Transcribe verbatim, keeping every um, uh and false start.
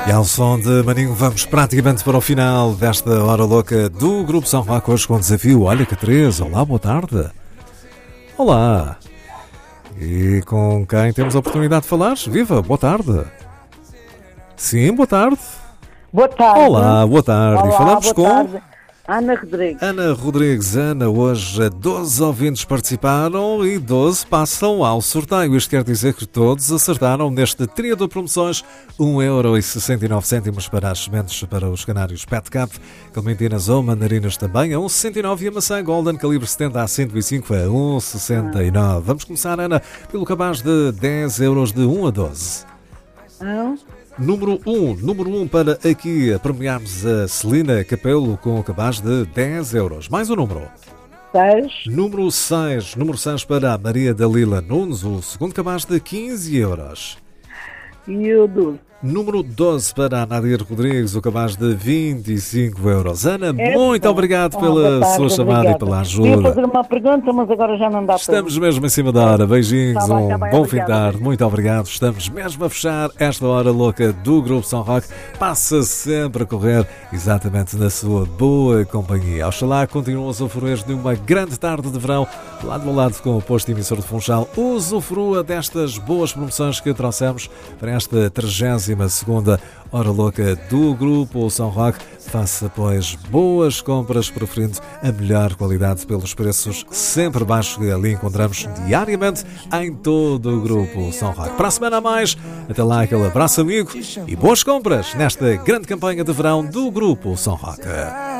E ao som de Maninho vamos praticamente para o final desta hora louca do Grupo São Roque, hoje com o desafio Olha que três. Olá, boa tarde. Olá. E com quem temos a oportunidade de falar? Viva, boa tarde. Sim, boa tarde. Boa tarde. Olá, boa tarde. Olá, e falamos boa com... tarde. Ana Rodrigues. Ana Rodrigues. Ana, hoje doze ouvintes participaram e doze passam ao sorteio. Isto quer dizer que todos acertaram neste trio de promoções. um euro e sessenta e nove cêntimos para as sementes para os canários Pet Cap, clementinas ou mandarinas também a um vírgula sessenta e nove e a maçã Golden calibre setenta a cento e cinco a um vírgula sessenta e nove. Vamos começar, Ana, pelo cabaz de dez euros de um a doze. Não? Número um, número um para aqui premiarmos a Celina Capelo com o cabaz de dez euros. Mais um número. seis. Número seis, número seis para a Maria Dalila Nunes, o segundo cabaz de quinze euros. E o doze. Número doze para a Nadir Rodrigues, o cabaz de vinte e cinco euros. Ana, É muito bom. obrigado Ah, pela boa tarde, sua chamada obrigada. e pela Ia ajuda. fazer uma pergunta, mas agora já não dá para... Estamos mesmo em cima da hora. Beijinhos, Tá bem, um tá bem, bom fim de obrigada. tarde. Muito obrigado. Estamos mesmo a fechar esta hora louca do Grupo São Roque. Passa sempre a correr exatamente na sua boa companhia. Oxalá continuam a usufruir de uma grande tarde de verão, lado a lado com o posto emissor de Funchal. Usufrua destas boas promoções que trouxemos para esta trigésima segunda hora louca do Grupo São Roque. Faça, pois, boas compras, preferindo a melhor qualidade pelos preços sempre baixos que ali encontramos diariamente em todo o Grupo São Roque. Para a semana a mais, até lá aquele abraço amigo e boas compras nesta grande campanha de verão do Grupo São Roque.